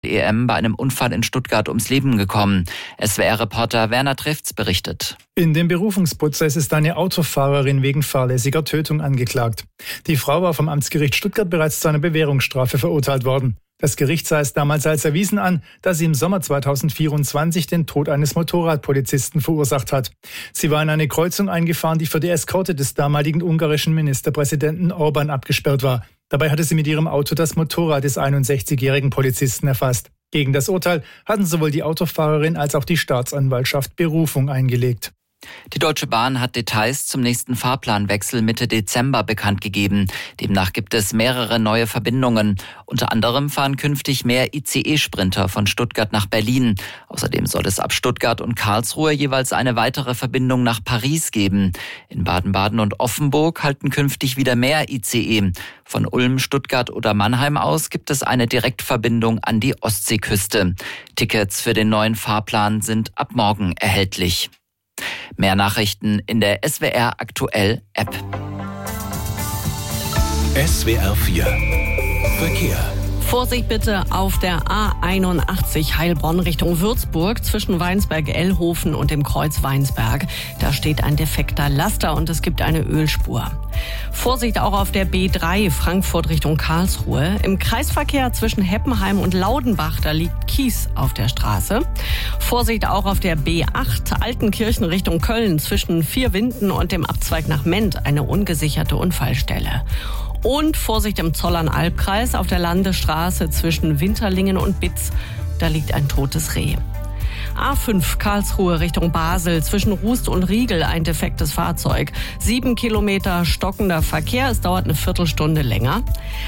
Fußball-EM bei einem Unfall in Stuttgart ums Leben gekommen. SWR-Reporter Werner Trifts berichtet. In dem Berufungsprozess ist eine Autofahrerin wegen fahrlässiger Tötung angeklagt. Die Frau war vom Amtsgericht Stuttgart bereits zu einer Bewährungsstrafe verurteilt worden. Das Gericht sah es damals als erwiesen an, dass sie im Sommer 2024 den Tod eines Motorradpolizisten verursacht hat. Sie war in eine Kreuzung eingefahren, die für die Eskorte des damaligen ungarischen Ministerpräsidenten Orbán abgesperrt war. Dabei hatte sie mit ihrem Auto das Motorrad des 61-jährigen Polizisten erfasst. Gegen das Urteil hatten sowohl die Autofahrerin als auch die Staatsanwaltschaft Berufung eingelegt. Die Deutsche Bahn hat Details zum nächsten Fahrplanwechsel Mitte Dezember bekannt gegeben. Demnach gibt es mehrere neue Verbindungen. Unter anderem fahren künftig mehr ICE-Sprinter von Stuttgart nach Berlin. Außerdem soll es ab Stuttgart und Karlsruhe jeweils eine weitere Verbindung nach Paris geben. In Baden-Baden und Offenburg halten künftig wieder mehr ICE. Von Ulm, Stuttgart oder Mannheim aus gibt es eine Direktverbindung an die Ostseeküste. Tickets für den neuen Fahrplan sind ab morgen erhältlich. Mehr Nachrichten in der SWR Aktuell App. SWR 4 Verkehr. Vorsicht bitte auf der A81 Heilbronn Richtung Würzburg zwischen Weinsberg-Ellhofen und dem Kreuz Weinsberg. Da steht ein defekter Laster und es gibt eine Ölspur. Vorsicht auch auf der B3 Frankfurt Richtung Karlsruhe. Im Kreisverkehr zwischen Heppenheim und Laudenbach, da liegt Kies auf der Straße. Vorsicht auch auf der B8 Altenkirchen Richtung Köln zwischen Vierwinden und dem Abzweig nach Ment, eine ungesicherte Unfallstelle. Und Vorsicht im Zollern-Albkreis auf der Landesstraße zwischen Winterlingen und Bitz. Da liegt ein totes Reh. A5 Karlsruhe Richtung Basel zwischen Rust und Riegel ein defektes Fahrzeug. 7 Kilometer stockender Verkehr, es dauert eine Viertelstunde länger.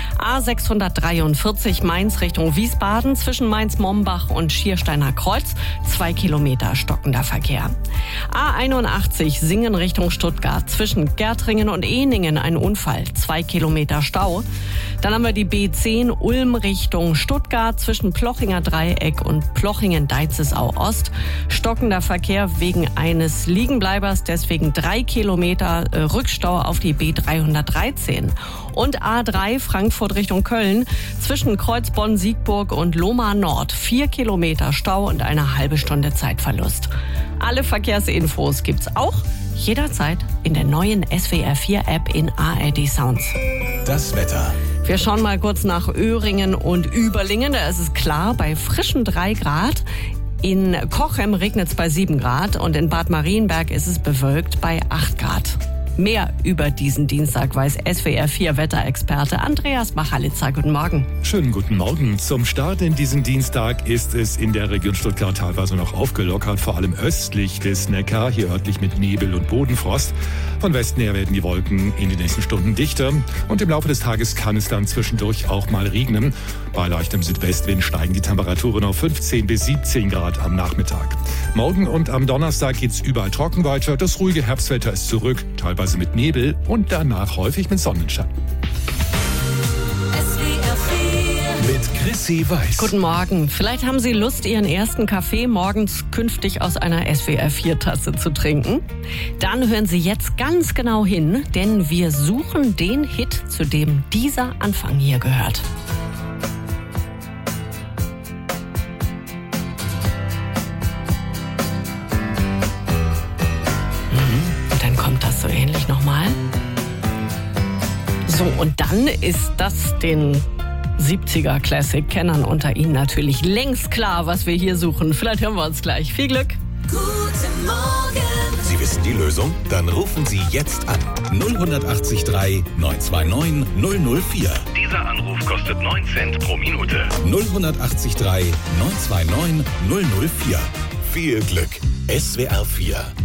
A643 Mainz Richtung Wiesbaden zwischen Mainz-Mombach und Schiersteiner Kreuz. 2 Kilometer stockender Verkehr. A81 Singen Richtung Stuttgart zwischen Gärtringen und Ehningen ein Unfall. 2 Kilometer Stau. Dann haben wir die B10 Ulm Richtung Stuttgart zwischen Plochinger Dreieck und Plochingen-Deizesau Ost. Stockender Verkehr wegen eines Liegenbleibers, deswegen 3 Kilometer Rückstau auf die B313. Und A3 Frankfurt Richtung Köln zwischen Kreuzbonn-Siegburg und Lohmar Nord. 4 Kilometer Stau und eine halbe Stunde Zeitverlust. Alle Verkehrsinfos gibt's auch jederzeit in der neuen SWR 4 App in ARD Sounds. Das Wetter. Wir schauen mal kurz nach Öhringen und Überlingen. Da ist es klar, bei frischen 3 Grad. In Cochem regnet es bei 7 Grad und in Bad Marienberg ist es bewölkt bei 8 Grad. Mehr über diesen Dienstag weiß SWR 4 Wetterexperte Andreas Machalitzer. Guten Morgen. Schönen guten Morgen. Zum Start in diesen Dienstag ist es in der Region Stuttgart teilweise noch aufgelockert, vor allem östlich des Neckar, hier örtlich mit Nebel und Bodenfrost. Von Westen her werden die Wolken in den nächsten Stunden dichter und im Laufe des Tages kann es dann zwischendurch auch mal regnen. Bei leichtem Südwestwind steigen die Temperaturen auf 15 bis 17 Grad am Nachmittag. Morgen und am Donnerstag geht's überall trocken weiter. Das ruhige Herbstwetter ist zurück, teilweise mit Nebel und danach häufig mit Sonnenschein. Mit Chrissy Weiß. Guten Morgen. Vielleicht haben Sie Lust, Ihren ersten Kaffee morgens künftig aus einer SWR 4 Tasse zu trinken. Dann hören Sie jetzt ganz genau hin, denn wir suchen den Hit, zu dem dieser Anfang hier gehört. Und dann kommt das so ähnlich nochmal. So, und dann ist das den 70er Classic-Kennern unter Ihnen natürlich längst klar, was wir hier suchen. Vielleicht hören wir uns gleich. Viel Glück. Guten Morgen. Sie wissen die Lösung? Dann rufen Sie jetzt an. 0183 929 004. Dieser Anruf kostet 9 Cent pro Minute. 0183 929 004. Viel Glück. SWR 4